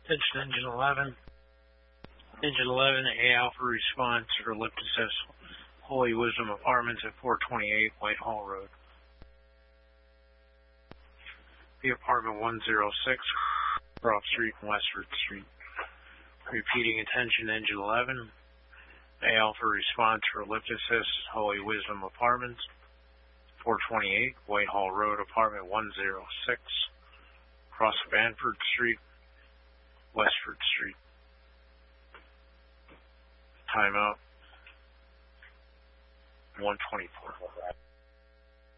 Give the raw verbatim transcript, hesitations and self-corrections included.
Attention Engine eleven. Engine eleven, A Alpha response for Ellipticus Holy Wisdom Apartments at four twenty-eight Whitehall Road. The apartment one oh six, Croft Street and Westford Street. Repeating attention Engine eleven. A Alpha response for Ellipticus Holy Wisdom Apartments, four twenty-eight Whitehall Road, apartment one oh six, across Banford Street, Westford Street. Timeout one twenty-four.